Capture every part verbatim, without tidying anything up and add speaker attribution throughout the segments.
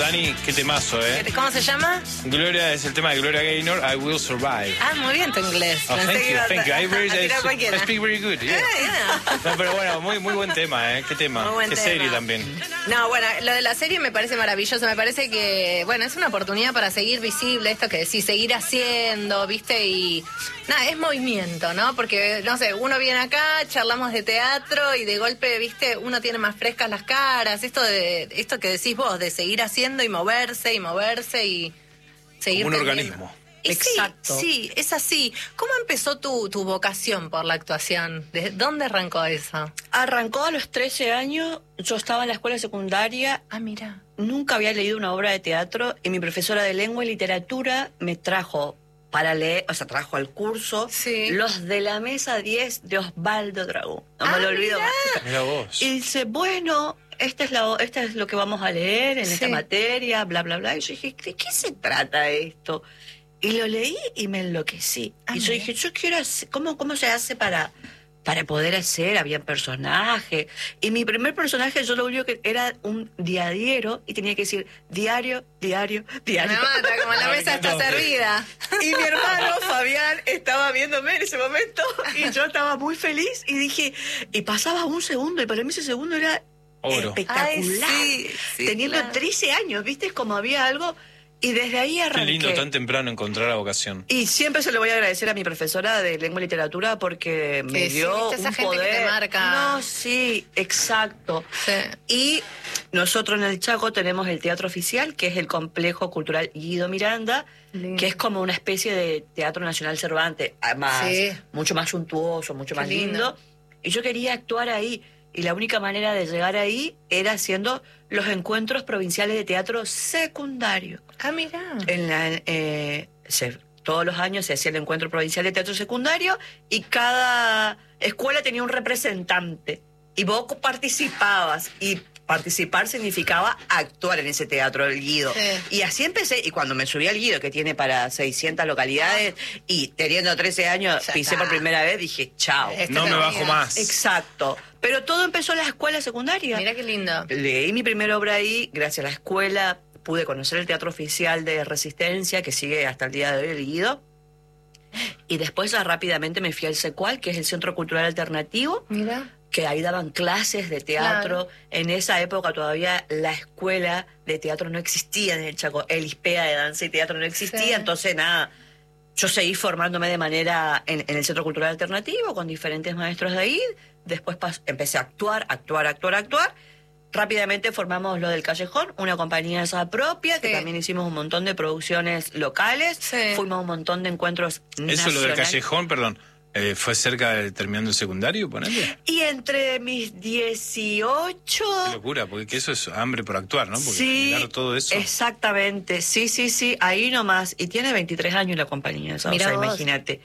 Speaker 1: Dani, qué temazo, ¿eh?
Speaker 2: ¿Cómo se llama?
Speaker 1: Gloria, es el tema de Gloria Gaynor, I Will Survive.
Speaker 2: Ah, muy bien tu inglés.
Speaker 1: Oh, thank you, thank you. I, very, I, I speak very good, yeah.
Speaker 2: Yeah, yeah.
Speaker 1: No, pero bueno, muy, muy buen tema, ¿eh? Qué tema.
Speaker 2: Muy buen
Speaker 1: qué
Speaker 2: tema.
Speaker 1: serie también.
Speaker 2: No, bueno, lo de la serie me parece maravilloso. Me parece que, bueno, es una oportunidad para seguir visible esto que decís, seguir haciendo, ¿viste? Y nada, es movimiento, ¿no? Porque, no sé, uno viene acá, charlamos de teatro y de golpe, ¿viste? Uno tiene más frescas las caras. Esto de esto que decís vos, de seguir haciendo y moverse y moverse y seguir
Speaker 1: Como un
Speaker 2: teniendo.
Speaker 1: organismo.
Speaker 2: Y
Speaker 3: Exacto.
Speaker 2: Sí, sí, es así. ¿Cómo empezó tu, tu vocación por la actuación? ¿De dónde arrancó eso?
Speaker 3: Arrancó a los trece años, yo estaba en la escuela secundaria,
Speaker 2: Ah, mira.
Speaker 3: nunca había leído una obra de teatro y mi profesora de lengua y literatura me trajo para leer, o sea, trajo al curso
Speaker 2: Sí.
Speaker 3: Los de la Mesa diez de Osvaldo Dragón. No
Speaker 2: Ah,
Speaker 3: me lo olvido
Speaker 2: mirá.
Speaker 3: más.
Speaker 1: Mira vos.
Speaker 3: Y dice, bueno, esta es, la, esta es lo que vamos a leer en
Speaker 2: Sí.
Speaker 3: esta materia, bla, bla, bla. Y yo dije, ¿de qué se trata esto? Y lo leí y me enloquecí.
Speaker 2: Ah,
Speaker 3: y yo
Speaker 2: mira.
Speaker 3: dije, yo quiero hacer, ¿cómo, cómo se hace para, para poder hacer? Había personajes. Y mi primer personaje, yo lo único que era un diariero y tenía que decir diario, diario, diario.
Speaker 2: Me mata, como la mesa está
Speaker 1: No.
Speaker 2: servida.
Speaker 3: Y mi hermano Fabián estaba viéndome en ese momento y yo estaba muy feliz y dije, y pasaba un segundo y para mí ese segundo era
Speaker 1: Oro.
Speaker 3: espectacular.
Speaker 2: Ay, sí, sí,
Speaker 3: Teniendo
Speaker 2: claro.
Speaker 3: trece años, ¿viste? Es como había algo y desde ahí
Speaker 1: Qué
Speaker 3: arranqué.
Speaker 1: lindo tan temprano encontrar la vocación.
Speaker 3: Y siempre se lo voy a agradecer a mi profesora de lengua y literatura porque me
Speaker 2: Que sí,
Speaker 3: dio
Speaker 2: ¿viste? Esa
Speaker 3: un
Speaker 2: gente que te
Speaker 3: poder.
Speaker 2: marca.
Speaker 3: No, sí, exacto.
Speaker 2: Sí.
Speaker 3: Y nosotros en el Chaco tenemos el Teatro Oficial, que es el Complejo Cultural Guido Miranda,
Speaker 2: Lindo.
Speaker 3: que es como una especie de Teatro Nacional Cervantes, más,
Speaker 2: Sí.
Speaker 3: mucho más suntuoso, mucho
Speaker 2: Qué
Speaker 3: más lindo.
Speaker 2: lindo.
Speaker 3: Y yo quería actuar ahí. Y la única manera de llegar ahí era haciendo los encuentros provinciales de teatro secundario.
Speaker 2: Ah, mira.
Speaker 3: En la, eh, se- todos los años se hacía el encuentro provincial de teatro secundario y cada escuela tenía un representante y vos participabas y participar significaba actuar en ese teatro del Guido.
Speaker 2: Sí.
Speaker 3: Y así empecé, y cuando me subí al Guido, que tiene para seiscientas localidades, y teniendo trece años
Speaker 2: Ya
Speaker 3: pisé
Speaker 2: está.
Speaker 3: por primera vez, dije, chao.
Speaker 2: Este
Speaker 1: No me
Speaker 2: camino.
Speaker 1: bajo más.
Speaker 3: Exacto. Pero todo empezó en la escuela secundaria.
Speaker 2: Mira qué lindo.
Speaker 3: Leí mi primera obra ahí, gracias a la escuela pude conocer el Teatro Oficial de Resistencia, que sigue hasta el día de hoy, el Guido. Y después ya rápidamente me fui al SECUAL, que es el Centro Cultural Alternativo,
Speaker 2: Mira.
Speaker 3: que ahí daban clases de teatro.
Speaker 2: Claro.
Speaker 3: En esa época todavía la escuela de teatro no existía en el Chaco, el ISPEA de danza y teatro no existía,
Speaker 2: Sí.
Speaker 3: entonces nada, yo seguí formándome de manera en, en el Centro Cultural Alternativo con diferentes maestros de ahí, después pas- empecé a actuar, actuar, actuar, actuar. Rápidamente formamos lo del Callejón, una compañía esa propia, que
Speaker 2: Sí.
Speaker 3: también hicimos un montón de producciones locales,
Speaker 2: Sí.
Speaker 3: fuimos a un montón de encuentros
Speaker 1: Eso lo del
Speaker 3: nacionales.
Speaker 1: callejón, perdón, eh, ¿fue cerca de terminando el secundario, ponele?
Speaker 3: Y entre mis dieciocho...
Speaker 1: Qué locura, porque que eso es hambre por actuar, ¿no? Porque
Speaker 3: Sí,
Speaker 1: mirar todo eso.
Speaker 3: exactamente, sí, sí, sí, ahí nomás. Y tiene veintitrés años la compañía, o sea,
Speaker 2: Mirá vos.
Speaker 3: imagínate.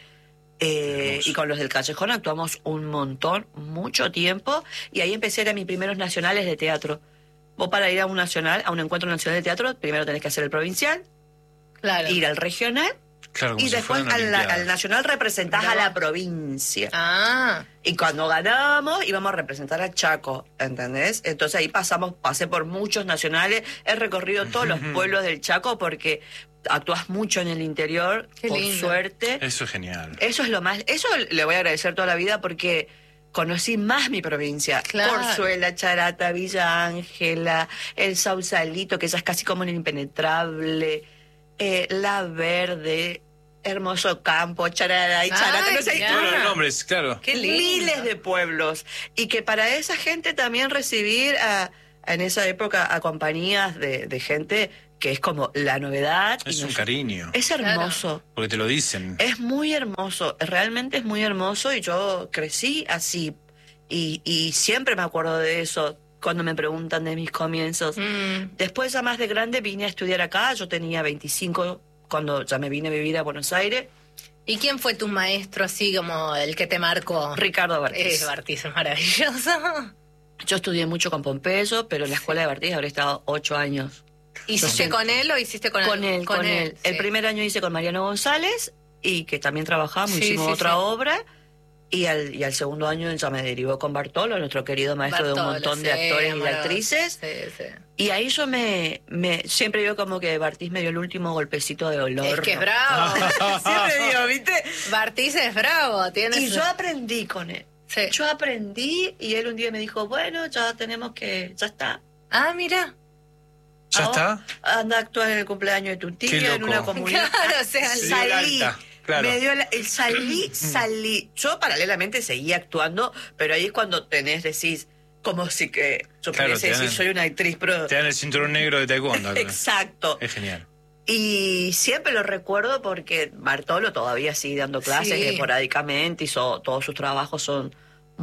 Speaker 3: Eh,
Speaker 1: Hermoso.
Speaker 3: y con los del Callejón actuamos un montón, mucho tiempo, y ahí empecé a ir a mis primeros nacionales de teatro. Vos para ir a un nacional, a un encuentro nacional de teatro, primero tenés que hacer el provincial,
Speaker 2: Claro.
Speaker 3: ir al regional,
Speaker 1: Claro, como
Speaker 3: y
Speaker 1: si
Speaker 3: después
Speaker 1: fueran
Speaker 3: al,
Speaker 1: olimpiadas.
Speaker 3: al nacional representás
Speaker 2: Mirá
Speaker 3: a la
Speaker 2: vos.
Speaker 3: provincia.
Speaker 2: Ah.
Speaker 3: Y cuando ganamos íbamos a representar a Chaco, ¿entendés? Entonces ahí pasamos, pasé por muchos nacionales, he recorrido todos los pueblos del Chaco porque actúas mucho en el interior,
Speaker 2: Qué
Speaker 3: por
Speaker 2: lindo.
Speaker 3: suerte.
Speaker 1: Eso es genial.
Speaker 3: Eso es lo más, eso le voy a agradecer toda la vida porque conocí más mi provincia.
Speaker 2: Claro.
Speaker 3: Porzuela, Charata, Villa Ángela, el Sausalito, que ya es casi como un impenetrable, eh, La Verde, Hermoso Campo, Charada y Charata,
Speaker 2: Ay,
Speaker 3: no sé,
Speaker 2: mirá.
Speaker 1: Todos los nombres, claro.
Speaker 2: Qué lindo.
Speaker 3: miles de pueblos. Y que para esa gente también recibir a, en esa época a compañías de, de gente que es como la novedad. y
Speaker 1: Es un
Speaker 3: nos-
Speaker 1: cariño.
Speaker 3: Es hermoso.
Speaker 1: Porque te lo dicen.
Speaker 3: Es muy hermoso, realmente es muy hermoso y yo crecí así y, y siempre me acuerdo de eso cuando me preguntan de mis comienzos.
Speaker 2: Mm.
Speaker 3: Después ya más de grande vine a estudiar acá, yo tenía veinticinco cuando ya me vine a vivir a Buenos Aires.
Speaker 2: ¿Y quién fue tu maestro así como el que te marcó?
Speaker 3: Ricardo Bartiz.
Speaker 2: Eh, Bartiz es maravilloso.
Speaker 3: Yo estudié mucho con Pompeyo, pero en la escuela de Bartiz habré estado ocho años.
Speaker 2: ¿Hiciste
Speaker 3: sí.
Speaker 2: con él o hiciste con,
Speaker 3: Con él, con, él. El
Speaker 2: sí.
Speaker 3: primer año hice con Mariano González y que también trabajamos,
Speaker 2: Sí,
Speaker 3: hicimos
Speaker 2: sí,
Speaker 3: otra
Speaker 2: sí.
Speaker 3: obra. Y al, y al segundo año ya me derivó con Bartolo, nuestro querido maestro de un
Speaker 2: Bartolo,
Speaker 3: montón de
Speaker 2: sí,
Speaker 3: actores y de
Speaker 2: amoroso.
Speaker 3: actrices.
Speaker 2: Sí, sí.
Speaker 3: Y ahí yo me, me siempre digo como que Bartiz me dio el último golpecito de olor.
Speaker 2: Es que es bravo.
Speaker 3: Siempre digo, ¿viste?
Speaker 2: Bartiz es bravo. Tiene
Speaker 3: Y
Speaker 2: su-
Speaker 3: yo aprendí con él.
Speaker 2: Sí.
Speaker 3: Yo aprendí y él un día me dijo, bueno, ya tenemos que, ya está.
Speaker 2: Ah, mira.
Speaker 1: ¿Ya
Speaker 3: Ahora,
Speaker 1: está?
Speaker 3: Anda a actuar en el cumpleaños de tu
Speaker 1: Qué
Speaker 3: tía en
Speaker 1: loco.
Speaker 3: una comunidad.
Speaker 2: Claro, o sea,
Speaker 1: Se dio el
Speaker 3: salí.
Speaker 1: alta, claro.
Speaker 3: Me dio la- el salí, salí. Yo paralelamente seguía actuando, pero ahí es cuando tenés, decís, como si que yo
Speaker 1: Claro,
Speaker 3: pudiese
Speaker 1: te dan
Speaker 3: decir,
Speaker 1: el-
Speaker 3: soy una actriz, pero...
Speaker 1: Te dan el cinturón negro de taekwondo. acá.
Speaker 3: Exacto.
Speaker 1: Es genial.
Speaker 3: Y siempre lo recuerdo porque Bartolo todavía sigue dando clases
Speaker 2: Sí.
Speaker 3: esporádicamente y so- todos sus trabajos son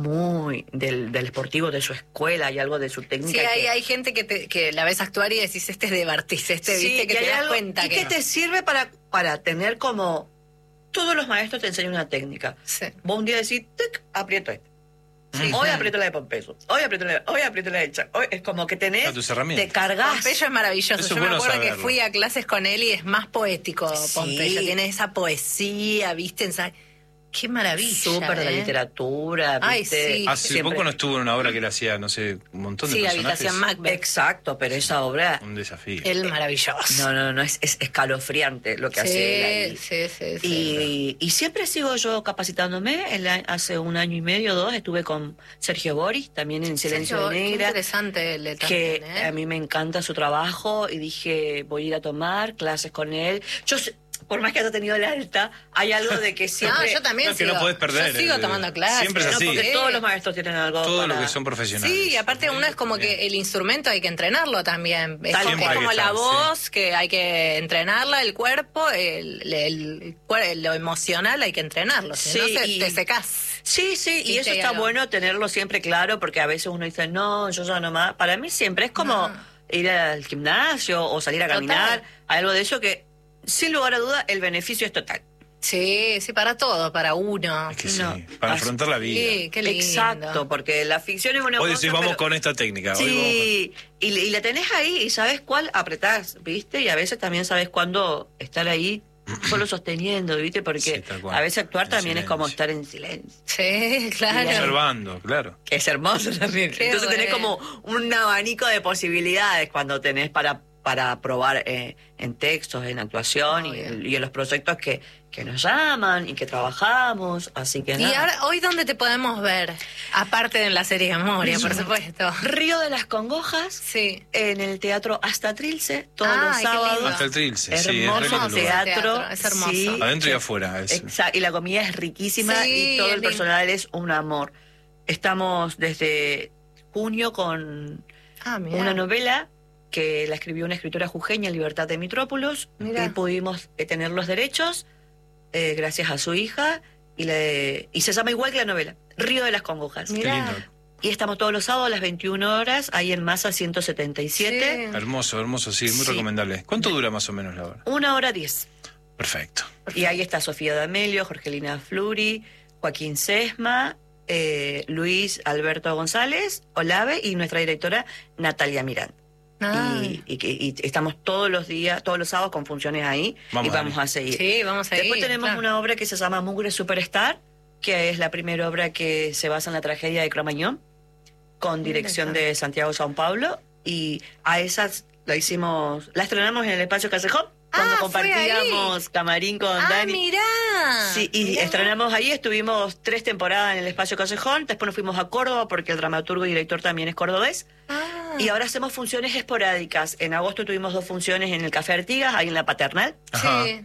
Speaker 3: muy del, del esportivo de su escuela y algo de su técnica.
Speaker 2: Sí, hay,
Speaker 3: que-
Speaker 2: hay gente que, te, que la ves actuar y decís, este es de Bartiz, este,
Speaker 3: Sí,
Speaker 2: viste, que
Speaker 3: y
Speaker 2: te
Speaker 3: hay
Speaker 2: das
Speaker 3: algo-
Speaker 2: cuenta
Speaker 3: y
Speaker 2: que
Speaker 3: que
Speaker 2: no.
Speaker 3: te sirve para, para tener como... Todos los maestros te enseñan una técnica.
Speaker 2: Sí.
Speaker 3: Vos un día decís, tic, aprieto esto.
Speaker 2: Sí.
Speaker 3: Hoy aprieto la de Pompeyo. Hoy aprieto la de, hoy aprieto la de Chac. Hoy es como que tenés...
Speaker 1: A tus herramientas.
Speaker 3: Te cargas.
Speaker 2: Pompeyo es maravilloso.
Speaker 1: Eso es
Speaker 2: Yo me
Speaker 1: bueno
Speaker 2: acuerdo
Speaker 1: saberlo.
Speaker 2: que fui a clases con él y es más poético
Speaker 3: Sí.
Speaker 2: Pompeyo. Tiene esa poesía, ¿viste? Esa- Qué maravilla.
Speaker 3: Súper de la
Speaker 2: ¿eh?
Speaker 3: literatura,
Speaker 2: Ay,
Speaker 3: ¿viste?
Speaker 2: sí.
Speaker 1: Hace
Speaker 3: Siempre-
Speaker 1: poco no estuvo en una obra que él hacía, no sé, un montón de
Speaker 2: Sí,
Speaker 1: personajes.
Speaker 2: Habitación Macbeth.
Speaker 3: Exacto, pero esa obra...
Speaker 1: Un desafío.
Speaker 2: Él maravilloso.
Speaker 3: No, no, no, es, es escalofriante lo que hace él ahí.
Speaker 2: sí, sí, sí, sí.
Speaker 3: Y, y siempre sigo yo capacitándome. El a- hace un año y medio, dos, estuve con Sergio Boris, también en Silencio
Speaker 2: Sergio,
Speaker 3: de
Speaker 2: qué
Speaker 3: Negra,
Speaker 2: interesante él
Speaker 3: que
Speaker 2: también, ¿eh?
Speaker 3: a mí me encanta su trabajo y dije, voy a ir a tomar clases con él. Yo, sé- por más que haya tenido la alta, hay algo de que siempre...
Speaker 2: No, yo también
Speaker 1: No, que
Speaker 2: sigo.
Speaker 1: no podés perder,
Speaker 2: Yo sigo
Speaker 1: eh,
Speaker 2: tomando clases.
Speaker 1: siempre es
Speaker 3: No,
Speaker 1: así.
Speaker 3: porque
Speaker 2: Sí.
Speaker 3: todos los maestros tienen algo
Speaker 1: Todo
Speaker 3: para-
Speaker 1: lo que son profesionales.
Speaker 2: Sí, y aparte uno es como que el instrumento hay que entrenarlo también. Es
Speaker 3: Tal
Speaker 2: como,
Speaker 3: cual.
Speaker 2: es como
Speaker 1: Siempre
Speaker 2: la
Speaker 1: hay que estar,
Speaker 2: voz, que hay que entrenarla, el cuerpo, el, el- el cuer- lo emocional hay que entrenarlo. Si no,
Speaker 3: Sí,
Speaker 2: se-
Speaker 3: y-
Speaker 2: te secás.
Speaker 3: Sí, sí, y
Speaker 2: Viste,
Speaker 3: eso
Speaker 2: y
Speaker 3: está
Speaker 2: algo.
Speaker 3: bueno tenerlo siempre claro, porque a veces uno dice, no, yo ya no más. Para mí siempre es como
Speaker 2: No.
Speaker 3: ir al gimnasio o salir a
Speaker 2: Total.
Speaker 3: caminar, algo de eso que, sin lugar a duda, el beneficio es total.
Speaker 2: Sí, sí, para todo, para uno.
Speaker 1: Es que sí,
Speaker 3: No.
Speaker 1: para
Speaker 3: Así-
Speaker 1: afrontar la vida.
Speaker 2: Sí, qué lindo.
Speaker 3: Exacto, porque la ficción es una
Speaker 1: Hoy
Speaker 3: cosa,
Speaker 1: decís, vamos
Speaker 3: pero-
Speaker 1: con esta técnica. Hoy vamos
Speaker 3: Sí, y, y la tenés ahí y sabes cuál apretás, ¿viste? Y a veces también sabes cuándo estar ahí solo sosteniendo, ¿viste? Porque
Speaker 1: Sí, tal cual.
Speaker 3: a veces actuar
Speaker 1: En
Speaker 3: también es como
Speaker 1: silencio.
Speaker 3: estar en silencio.
Speaker 2: Sí,
Speaker 1: con-
Speaker 2: claro.
Speaker 1: observando, claro.
Speaker 3: Que es hermoso también.
Speaker 2: Qué
Speaker 3: Entonces tenés
Speaker 2: bueno.
Speaker 3: como un abanico de posibilidades cuando tenés para, para probar eh, en textos, en actuación y,
Speaker 2: Obvio.
Speaker 3: y en los proyectos que, que nos llaman y que trabajamos. Así que
Speaker 2: Y
Speaker 3: nada.
Speaker 2: ahora, ¿hoy dónde te podemos ver? Aparte de en la serie Memoria, por supuesto.
Speaker 3: Río de las Congojas,
Speaker 2: Sí.
Speaker 3: en el Teatro Hasta Trilce, todos
Speaker 2: Ay,
Speaker 3: los
Speaker 2: qué
Speaker 3: sábados.
Speaker 2: lindo.
Speaker 1: Hasta el Trilce, sí, es re
Speaker 3: Hermoso
Speaker 1: lindo lugar.
Speaker 3: teatro,
Speaker 2: Teatro, es hermoso.
Speaker 3: sí.
Speaker 1: Adentro y afuera. es-
Speaker 3: Exacto, y la comida es riquísima
Speaker 2: Sí,
Speaker 3: y todo
Speaker 2: es
Speaker 3: el
Speaker 2: lindo.
Speaker 3: personal es un amor. Estamos desde junio con
Speaker 2: Ah, mira.
Speaker 3: una novela que la escribió una escritora jujeña, Libertad de Mitrópolis,
Speaker 2: Mirá.
Speaker 3: y pudimos eh, tener los derechos eh, gracias a su hija, y, le, y se llama igual que la novela, Río de las Congojas.
Speaker 1: Qué
Speaker 2: Mirá.
Speaker 1: lindo.
Speaker 3: Y estamos todos los sábados a las veintiuna horas, ahí en Masa ciento setenta y siete,
Speaker 2: Sí.
Speaker 1: Hermoso, hermoso, sí, muy
Speaker 3: Sí.
Speaker 1: recomendable. ¿Cuánto dura más o menos la obra?
Speaker 3: una hora diez.
Speaker 1: Perfecto.
Speaker 3: Y ahí está Sofía D'Amelio, Jorgelina Fluri, Joaquín Sesma, eh, Luis Alberto González, Olave y nuestra directora Natalia Miranda.
Speaker 2: Ah.
Speaker 3: Y, y, que- y estamos todos los días, todos los sábados con funciones ahí
Speaker 1: Vamos,
Speaker 3: y vamos
Speaker 1: Dani.
Speaker 3: a seguir.
Speaker 2: Sí, vamos a ir.
Speaker 3: Después tenemos
Speaker 2: claro.
Speaker 3: una obra que se llama Mugre Superstar, que es la primera obra que se basa en la tragedia de Cromañón, con dirección de Santiago Sao Paulo, y a esas la hicimos, la estrenamos en el Espacio Callejón, cuando
Speaker 2: Ah, fue
Speaker 3: compartíamos camarín con
Speaker 2: Ah,
Speaker 3: Dani.
Speaker 2: mirá.
Speaker 3: Sí, y
Speaker 2: Mirá.
Speaker 3: estrenamos ahí, estuvimos tres temporadas en el Espacio Callejón, después nos fuimos a Córdoba porque el dramaturgo y director también es cordobés,
Speaker 2: Ah.
Speaker 3: y ahora hacemos funciones esporádicas. En agosto tuvimos dos funciones en el Café Artigas, ahí en la Paternal,
Speaker 1: Ajá.
Speaker 2: Sí.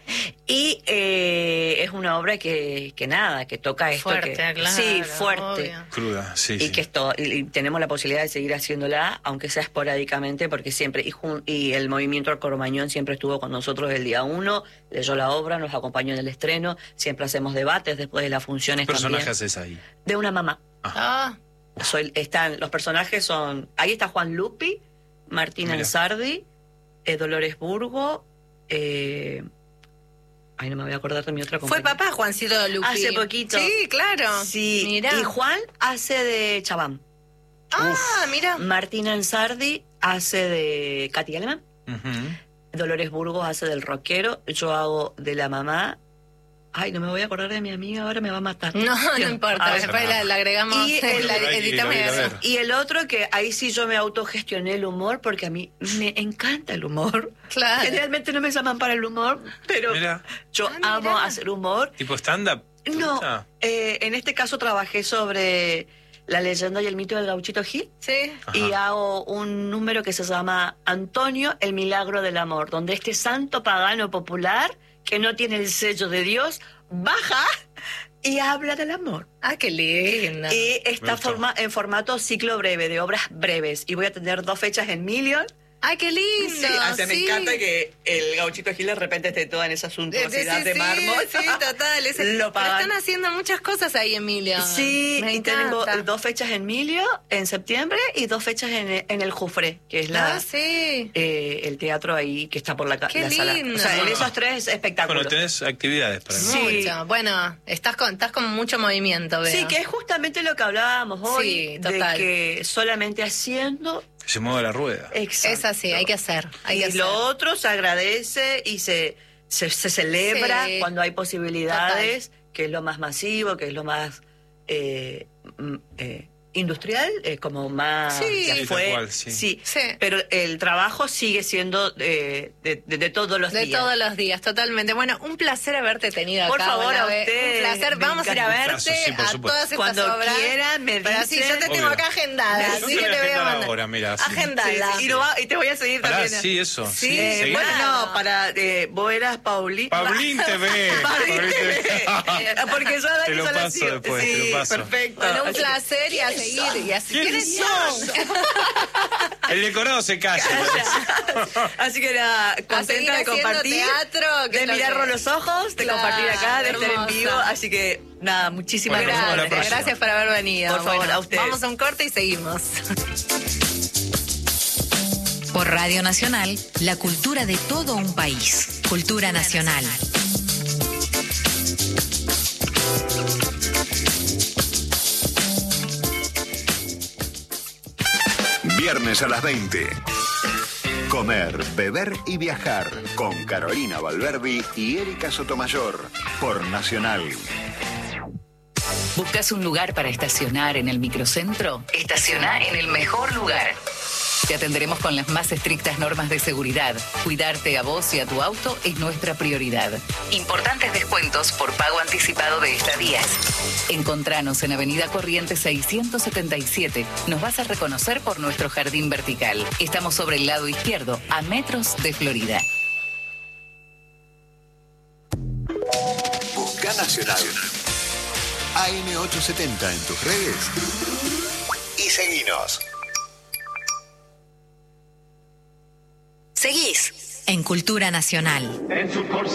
Speaker 3: y eh, es una obra que, que nada, que toca esto.
Speaker 2: Fuerte,
Speaker 3: que,
Speaker 2: claro.
Speaker 3: sí, fuerte.
Speaker 2: obvio.
Speaker 1: Cruda, sí,
Speaker 3: Y
Speaker 1: sí.
Speaker 3: que esto, y, y tenemos la posibilidad de seguir haciéndola, aunque sea esporádicamente, porque siempre, y, jun- y el movimiento Cromañón siempre estuvo con nosotros el día uno, leyó la obra, nos acompañó en el estreno, siempre hacemos debates después de las funciones
Speaker 1: ¿Qué personaje
Speaker 3: también.
Speaker 1: haces ahí?
Speaker 3: De una mamá.
Speaker 2: Ah,
Speaker 3: Soy, están, los personajes son, ahí está Juan Lupi, Martín
Speaker 1: Mira.
Speaker 3: Ansardi, eh, Dolores Burgo, eh, ay, no me voy a acordar de mi otra
Speaker 2: fue
Speaker 3: compañera.
Speaker 2: papá Juancito Lupi.
Speaker 3: Hace poquito.
Speaker 2: Sí, claro.
Speaker 3: Sí,
Speaker 2: Mirá.
Speaker 3: y Juan hace de Chabán.
Speaker 2: Ah, mira.
Speaker 3: Martín Ansardi hace de Katy Alemán.
Speaker 1: Ujú.
Speaker 3: Dolores Burgos hace del rockero. Yo hago de la mamá. Ay, no me voy a acordar de mi amiga, ahora me va a matar.
Speaker 2: No, no importa,
Speaker 3: Ah,
Speaker 2: después la, la agregamos,
Speaker 3: Y el-
Speaker 2: la
Speaker 1: Hay que ir a
Speaker 2: editamos y
Speaker 1: ver, a ver.
Speaker 2: agregamos.
Speaker 3: Y el otro que ahí sí yo me autogestioné el humor porque a mí me encanta el humor.
Speaker 2: Claro.
Speaker 3: Generalmente no me llaman para el humor, pero
Speaker 1: Mira.
Speaker 3: yo
Speaker 2: Ah, mira.
Speaker 3: amo hacer humor.
Speaker 1: ¿Tipo stand-up? ¿Te
Speaker 3: No,
Speaker 1: gusta?
Speaker 3: eh, en este caso trabajé sobre la leyenda y el mito del Gauchito Gil.
Speaker 2: Sí.
Speaker 1: Ajá.
Speaker 3: Y hago un número que se llama Antonio, el milagro del amor, donde este santo pagano popular, que no tiene el sello de Dios, baja y habla del amor.
Speaker 2: Ah, qué lindo.
Speaker 3: Y está
Speaker 1: gustó.
Speaker 3: forma, en formato ciclo breve, de obras breves. Y voy a tener dos fechas en Million.
Speaker 2: Ay, qué lindo.
Speaker 3: Sí, o sea, me
Speaker 2: sí.
Speaker 3: encanta que el Gauchito Gil de repente esté toda en esa suntuosidad
Speaker 2: Sí,
Speaker 3: de
Speaker 2: sí,
Speaker 3: mármol.
Speaker 2: Sí, total. Ese-
Speaker 3: Lo
Speaker 2: pero
Speaker 3: pagan.
Speaker 2: están haciendo muchas cosas ahí, Emilio.
Speaker 3: Sí,
Speaker 2: me
Speaker 3: y tengo
Speaker 2: encanta.
Speaker 3: dos fechas en Milio en septiembre y dos fechas en, en el Jufré, que es la,
Speaker 2: Ah, sí.
Speaker 3: eh, el teatro ahí que está por la, ca-
Speaker 2: Qué
Speaker 3: la sala.
Speaker 2: lindo.
Speaker 3: O sea, en
Speaker 1: Bueno.
Speaker 3: esos tres espectáculos.
Speaker 1: Bueno, tenés actividades para mí.
Speaker 3: Sí.
Speaker 2: Mucho. Bueno, estás con, estás con mucho movimiento, veo.
Speaker 3: Sí, que es justamente lo que hablábamos hoy,
Speaker 2: Sí, total.
Speaker 3: de que solamente haciendo...
Speaker 1: Que se mueva la rueda.
Speaker 3: Exacto.
Speaker 2: Es así, hay que hacer. Hay
Speaker 3: y
Speaker 2: que
Speaker 3: lo
Speaker 2: hacer.
Speaker 3: otro se agradece y se, se, se celebra
Speaker 2: Sí.
Speaker 3: cuando hay posibilidades, que es lo más masivo, que es lo más eh, mm, eh, industrial, eh, como más
Speaker 2: Sí.
Speaker 3: ya
Speaker 1: Sí,
Speaker 3: fue.
Speaker 1: tal cual, sí.
Speaker 2: Sí.
Speaker 3: Pero el trabajo sigue siendo eh, de, de- de todos los
Speaker 2: De
Speaker 3: días.
Speaker 2: todos los días, totalmente. Bueno, un placer haberte tenido
Speaker 3: Por
Speaker 2: acá.
Speaker 3: favor, a
Speaker 2: Guadalupe.
Speaker 3: ustedes,
Speaker 2: Un placer.
Speaker 3: me
Speaker 2: Vamos a ir a
Speaker 3: encanta.
Speaker 2: verte
Speaker 1: Sí, por
Speaker 2: a
Speaker 1: supuesto.
Speaker 2: todas estas
Speaker 3: Cuando
Speaker 2: obras.
Speaker 3: quieran, me
Speaker 2: Pero sí, yo
Speaker 3: dicen.
Speaker 2: te tengo
Speaker 1: Obvio.
Speaker 2: acá agendada.
Speaker 1: Yo
Speaker 2: Así
Speaker 1: te
Speaker 2: que
Speaker 1: voy a
Speaker 2: te voy a
Speaker 1: agendar
Speaker 2: mandar.
Speaker 1: ahora, mira, sí.
Speaker 2: Agendala.
Speaker 3: Sí, sí, y, lo va- y te voy a seguir
Speaker 1: Pará,
Speaker 3: también.
Speaker 1: sí, eso.
Speaker 2: Sí,
Speaker 1: Sí,
Speaker 3: Eh,
Speaker 1: seguí.
Speaker 3: bueno,
Speaker 2: Claro.
Speaker 3: no, para eh, vos eras Paulín.
Speaker 1: Paulín T V.
Speaker 3: Paulín
Speaker 1: Paulín
Speaker 3: T V.
Speaker 1: T V.
Speaker 3: Porque yo a Dani
Speaker 1: Te lo
Speaker 3: solo
Speaker 1: paso
Speaker 3: sigo.
Speaker 1: después,
Speaker 3: sí,
Speaker 1: te lo paso.
Speaker 3: perfecto.
Speaker 2: Bueno, un
Speaker 3: Así que-
Speaker 2: placer y a seguir. Y así
Speaker 1: ¿Quiénes
Speaker 2: ¿Quiénes
Speaker 1: son?
Speaker 2: son?
Speaker 1: El decorado se calla.
Speaker 3: Así que nada,
Speaker 2: seguir
Speaker 3: contenta de
Speaker 2: haciendo
Speaker 3: compartir,
Speaker 2: teatro, que
Speaker 3: de
Speaker 2: es lo
Speaker 3: mirarnos
Speaker 2: que-
Speaker 3: los ojos, de
Speaker 2: Claro,
Speaker 3: compartir acá, de estar en
Speaker 2: hermosa.
Speaker 3: vivo. Así que nada, muchísimas
Speaker 1: Bueno,
Speaker 3: gracias.
Speaker 1: nos vemos la
Speaker 2: Gracias,
Speaker 1: próxima.
Speaker 2: gracias por haber venido.
Speaker 3: Por favor,
Speaker 2: Bueno,
Speaker 3: a ustedes.
Speaker 2: Vamos a un corte y seguimos.
Speaker 4: Por Radio Nacional, la cultura de todo un país. Cultura Nacional.
Speaker 5: Viernes a las veinte. Comer, beber y viajar con Carolina Valverdi y Erika Sotomayor por Nacional.
Speaker 6: ¿Buscas un lugar para estacionar en el microcentro? Estaciona en el mejor lugar. Te atenderemos con las más estrictas normas de seguridad. Cuidarte a vos y a tu auto es nuestra prioridad. Importantes descuentos por pago anticipado de estadías. Encontranos en Avenida Corrientes seiscientos setenta y siete. Nos vas a reconocer por nuestro jardín vertical. Estamos sobre el lado izquierdo, a metros de Florida.
Speaker 5: Busca Nacional. A M ochocientos setenta en tus redes. Y seguinos.
Speaker 4: Seguís en Cultura Nacional.